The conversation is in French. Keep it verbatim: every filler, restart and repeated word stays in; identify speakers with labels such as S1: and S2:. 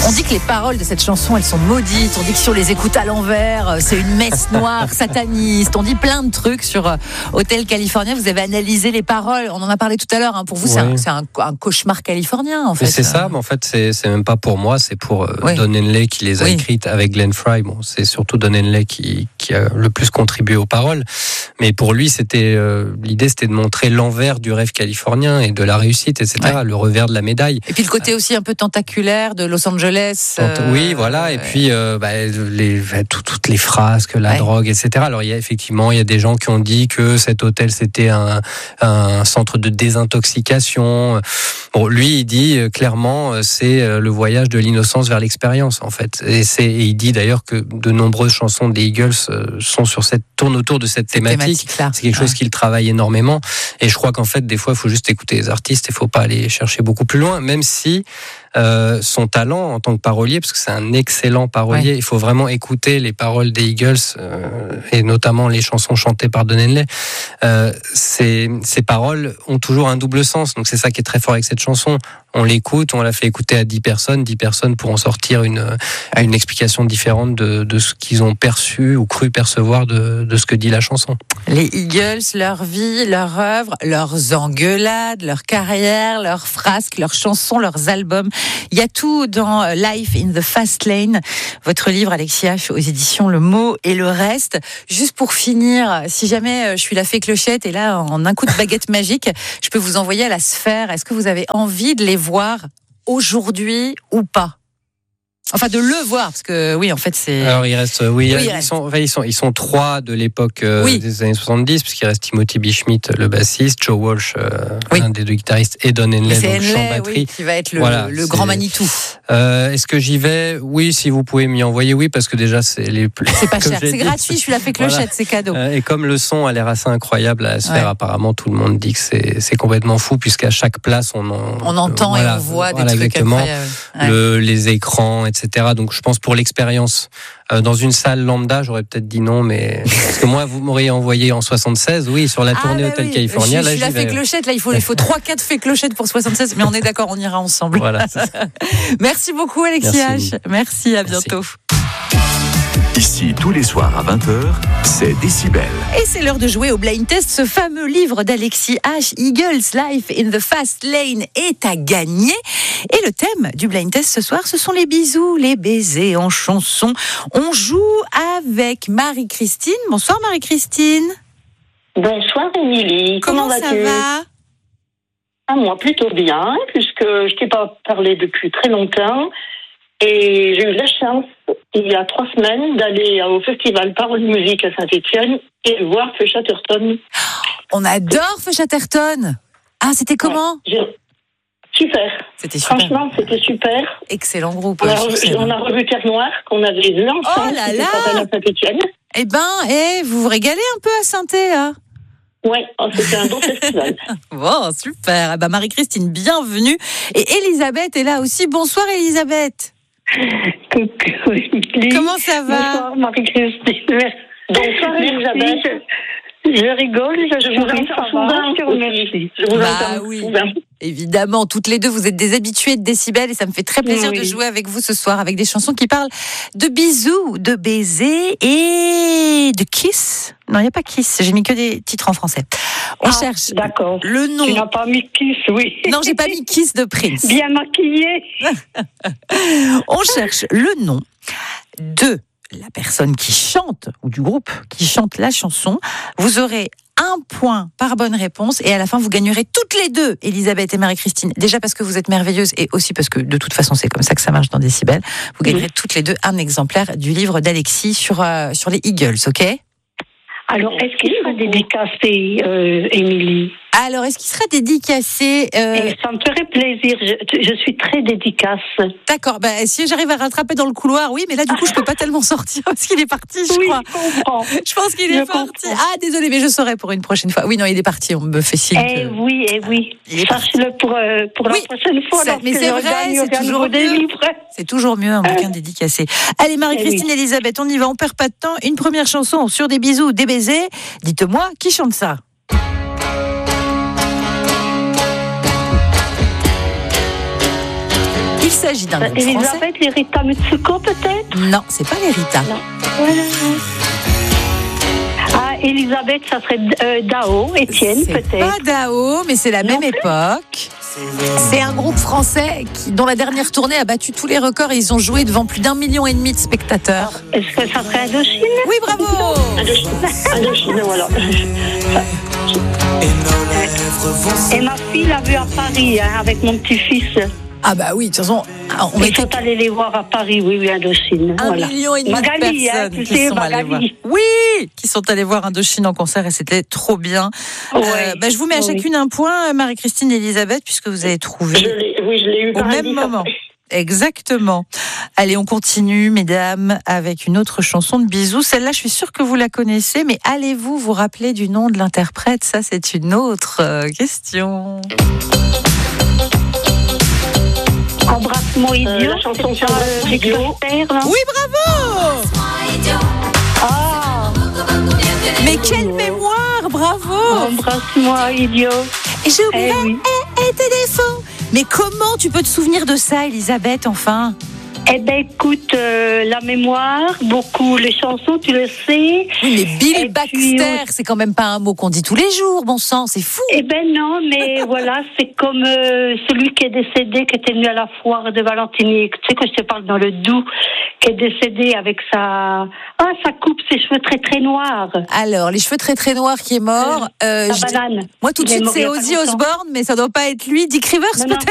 S1: On dit que les paroles de cette chanson, elles sont maudites. On dit que si on les écoute à l'envers, c'est une messe noire, sataniste. On dit plein de trucs sur euh, Hotel California. Vous avez analysé les paroles. On en a parlé tout à l'heure. Hein. Pour vous, oui. c'est, un, c'est un, un cauchemar californien, en fait.
S2: Mais c'est ça, mais en fait, c'est, c'est même pas pour moi. C'est pour euh, oui. Don Henley qui les a oui. écrites avec Glenn Frey. Bon, c'est surtout Don Henley qui, qui a le plus contribué aux paroles. Mais pour lui, c'était euh, l'idée, c'était de montrer l'envers du rêve californien et de la réussite, et cetera. Ouais. Le revers de la médaille.
S1: Et puis le côté aussi un peu tentaculaire de Los Angeles.
S2: Euh, oui, voilà. Et puis euh, bah, les, tout, toutes les frasques, la ouais. drogue, et cetera. Alors il y a effectivement, il y a des gens qui ont dit que cet hôtel c'était un, un centre de désintoxication. Bon, lui, il dit euh, clairement, c'est le voyage de l'innocence vers l'expérience, en fait. Et, c'est, et il dit d'ailleurs que de nombreuses chansons des Eagles euh, sont sur cette tournent autour de cette thématique. C'est quelque chose ouais. qu'il travaille énormément. Et je crois qu'en fait, des fois, il faut juste écouter les artistes. Il ne faut pas aller chercher beaucoup plus loin, même si euh, son talent en tant que parolier, parce que c'est un excellent parolier, ouais. il faut vraiment écouter les paroles des Eagles euh, et notamment les chansons chantées par Don Henley. Euh, ces, ces paroles ont toujours un double sens. Donc c'est ça qui est très fort avec cette chanson. On l'écoute, on l'a fait écouter à dix personnes, dix personnes pourront sortir une, une explication différente de, de ce qu'ils ont perçu ou cru percevoir de, de ce que dit la chanson.
S1: Les Eagles, leur vie, leur œuvre, leurs engueulades, leur carrière, leurs frasques, leurs chansons, leurs albums. Il y a tout dans Life in the Fast Lane, votre livre, Alexis H, aux éditions Le Mot et le Reste. Juste pour finir, si jamais je suis la fée Clochette et là, en un coup de baguette magique, je peux vous envoyer à la sphère. Est-ce que vous avez envie de les voir aujourd'hui ou pas? Enfin, de le voir, parce que oui, en fait, c'est.
S2: Alors, il reste, oui,
S1: oui il
S2: ils,
S1: reste.
S2: Sont, enfin, ils sont, ils sont trois de l'époque euh, oui. des années soixante-dix, puisqu'il reste Timothy B. Schmidt, le bassiste, Joe Walsh, euh, oui. un des deux guitaristes, et Don Henley,
S1: c'est
S2: donc chant batterie,
S1: oui, qui va être le, voilà, le grand Manitou.
S2: Euh, est-ce que j'y vais? Oui, si vous pouvez m'y envoyer, oui, parce que déjà, c'est les plus.
S1: C'est pas cher, c'est dit, gratuit. Je suis la fée Clochette, voilà. C'est cadeau.
S2: Euh, et comme le son a l'air assez incroyable à la sphère, ouais. apparemment, tout le monde dit que c'est, c'est complètement fou, puisqu'à chaque place, on en,
S1: on entend euh, voilà, et on voit voilà, des trucs
S2: exactement,
S1: incroyables.
S2: Ouais. Le, les écrans, et cetera. Donc, je pense pour l'expérience. Euh, dans une salle lambda, j'aurais peut-être dit non, mais parce que moi, vous m'auriez envoyé en soixante-seize, oui, sur la tournée ah bah Hotel oui. California.
S1: Je, je suis
S2: là,
S1: la fée Clochette, là, il faut, il faut trois, quatre fées Clochettes pour soixante-seize, mais on est d'accord, on ira ensemble.
S2: Voilà.
S1: Merci beaucoup, Alexis Merci. H. Merci, à bientôt.
S3: Merci. Ici, tous les soirs à vingt heures, c'est Décibel.
S1: Et c'est l'heure de jouer au Blind Test. Ce fameux livre d'Alexis H, Eagles, Life in the Fast Lane, est à gagner. Et le thème du Blind Test ce soir, ce sont les bisous, les baisers en chanson. On joue avec Marie-Christine. Bonsoir Marie-Christine.
S4: Bonsoir Émilie. Comment, Comment vas-tu?
S1: Ça va?
S4: Ah, moi, plutôt bien, puisque je t'ai pas parlé depuis très longtemps. Et j'ai eu la chance, il y a trois semaines, d'aller au festival Parole Musique à Saint-Étienne et voir Feu Chatterton.
S1: On adore Feu Chatterton. Ah, c'était comment?
S4: Ouais, super.
S1: C'était super.
S4: Franchement, c'était super.
S1: Excellent groupe.
S4: On a, revu, on a revu Terre Noire, qu'on avait vu ensemble.
S1: Oh là là.
S4: À Saint-Étienne.
S1: Eh ben, eh, vous vous régalez un peu à Saint-Étienne, là?
S4: Ouais, oh, c'était un beau festival.
S1: Bon, super. Eh ben, Marie-Christine, bienvenue. Et Elisabeth est là aussi. Bonsoir, Elisabeth.
S5: Coucou, Émilie.
S1: Comment ça va?
S5: Bonsoir, Marie-Christine.
S4: Bonsoir, Elisabeth.
S5: Je rigole, je, je vous entends souvent. Je vous remercie.
S4: Je vous
S1: bah,
S4: entends
S1: oui.
S4: souvent.
S1: Évidemment, toutes les deux, vous êtes des habituées de Décibel et ça me fait très plaisir oui. de jouer avec vous ce soir avec des chansons qui parlent de bisous, de baisers et de kiss. Non, il n'y a pas kiss, j'ai mis que des titres en français. On
S5: ah,
S1: cherche
S5: d'accord.
S1: le nom.
S5: Tu n'as pas mis kiss, oui.
S1: Non, j'ai pas mis kiss de Prince.
S5: Bien maquillé.
S1: On cherche le nom de la personne qui chante, ou du groupe qui chante la chanson. Vous aurez un point par bonne réponse et à la fin vous gagnerez toutes les deux, Elisabeth et Marie-Christine. Déjà parce que vous êtes merveilleuses et aussi parce que de toute façon c'est comme ça que ça marche dans Décibel. Vous gagnerez oui. toutes les deux un exemplaire du livre d'Alexis sur, euh, sur les Eagles, ok?
S5: Alors, est-ce qu'il sera dédicacé, euh, Émilie?
S1: Alors, est-ce qu'il sera dédicacé euh...
S5: Et ça me ferait plaisir. Je, je suis très dédicace.
S1: D'accord. Bah, si j'arrive à rattraper dans le couloir, oui, mais là, du coup, je peux pas tellement sortir parce qu'il est parti, je
S5: oui,
S1: crois.
S5: Je comprends.
S1: Je pense qu'il est
S5: je
S1: parti.
S5: Comprends.
S1: Ah, désolé, mais je saurai pour une prochaine fois. Oui, non, il est parti. On me fait signe.
S5: Eh
S1: que...
S5: oui, eh oui. Sache-le pour, euh, pour
S1: oui,
S5: la prochaine fois.
S1: Ça, mais c'est vrai, c'est toujours mieux. C'est toujours mieux un bouquin euh, dédicacé. Allez, Marie-Christine, eh oui. Elisabeth, on y va. On perd pas de temps. Une première chanson sur des bisous, des baisers. Dites-moi, qui chante ça? Il s'agit d'un groupe français.
S5: Elisabeth, les Rita Mitsuko peut-être?
S1: Non, c'est pas les Rita.
S5: Non. Voilà. Ah, Elisabeth, ça serait euh, Dao, Étienne
S1: C'est
S5: peut-être.
S1: pas Dao, mais c'est la
S5: Non
S1: même
S5: plus.
S1: époque. C'est un groupe français qui, dont la dernière tournée a battu tous les records et ils ont joué devant plus d'un million et demi de spectateurs.
S5: Est-ce que ça serait Indochine?
S1: Oui, bravo.
S4: Indochine, Indochine, voilà.
S5: Et ma fille l'a vu à Paris, hein, avec mon petit-fils.
S1: Ah bah oui, de toute façon, on
S5: Ils
S1: était
S5: sont allés les voir à Paris, oui, oui, Indochine.
S1: un
S5: Voilà.
S1: million et demi
S5: Magali,
S1: de
S5: hein,
S1: personnes
S5: tu
S1: qui
S5: sais,
S1: sont allées voir.
S5: Magali.
S1: Oui, qui sont allées voir Indochine en concert et c'était trop bien.
S5: Ouais.
S1: Euh, bah, je vous mets à
S5: Oui.
S1: chacune un point, Marie-Christine et Elisabeth, puisque vous avez trouvé
S4: Je l'ai, oui, je l'ai eu
S1: au
S4: par
S1: même
S4: indice
S1: moment.
S4: après.
S1: Exactement. Allez, on continue, mesdames, avec une autre chanson de Bisous. Celle-là, je suis sûre que vous la connaissez, mais allez-vous vous rappeler du nom de l'interprète? Ça, c'est une autre euh, question.
S5: Embrasse-moi idiot.
S4: Euh, la chanson
S5: c'est
S4: sur
S5: ça,
S4: le
S5: les
S4: idiot.
S5: Closter, là.
S1: Oui, bravo!
S5: Ah,
S1: Mais quelle mémoire, bravo!
S5: embrasse-moi idiot.
S1: Et j'ai oublié
S5: Eh oui.
S1: et tes défauts. Mais comment tu peux te souvenir de ça, Elisabeth, enfin?
S5: Eh ben écoute, euh, la mémoire, beaucoup les chansons, tu le sais.
S1: Oui, mais Bill
S5: Et
S1: Baxter,
S5: puis,
S1: c'est quand même pas un mot qu'on dit tous les jours, bon sang, c'est fou.
S5: Eh ben non, mais voilà, c'est comme euh, celui qui est décédé, qui était venu à la foire de Valentini. Tu sais que je te parle dans le Doubs, qui est décédé avec sa ah sa coupe, ses cheveux très très noirs.
S1: Alors, les cheveux très très noirs qui est mort. euh,
S5: La
S1: je-
S5: banane.
S1: Moi, tout de
S5: Il est
S1: suite,
S5: mort il
S1: c'est
S5: y a pas
S1: Ozzy
S5: longtemps.
S1: Osbourne, mais ça doit pas être lui. Dick Rivers,
S5: Non, non.
S1: peut-être?